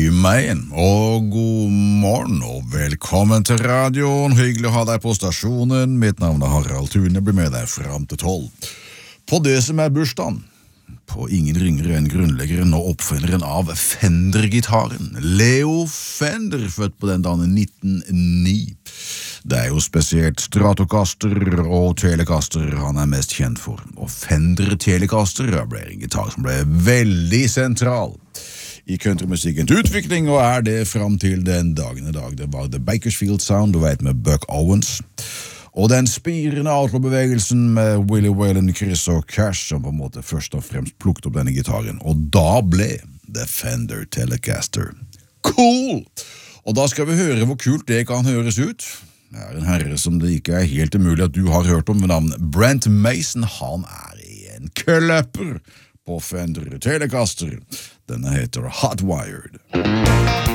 Mayen, og god morgen og velkommen til radioen. Hyggelig å ha deg på stasjonen. Mitt navn er Harald Thune, blir med deg fram til 12. På det som er bursdagen, på ingen ringere enn grunnleggeren og oppfinneren av Fender-gitaren, Leo Fender, født på den dagen 1909. Det er jo spesielt Stratocaster og Telecaster han er mest kjent for, og Fender Telecaster ble en gitar som ble veldig sentral i countrymusikkens utvikling, og er det fram til den dagen i dag. Det var The Bakersfield Sound, du vet, med Buck Owens, og den spirende outlaw-bevegelsen med Willie Whalen, Chris og Cash, som på en måte først og fremst plukket opp denne gitaren, og da ble det Fender Telecaster. Cool! Og da skal vi høre hvor kult det kan høres ut. Det er en herre som det ikke er helt umulig at du har hørt om ved navn Brent Mason. Han er en kløpper på Fender Telecaster. Denne heter Hot Wired.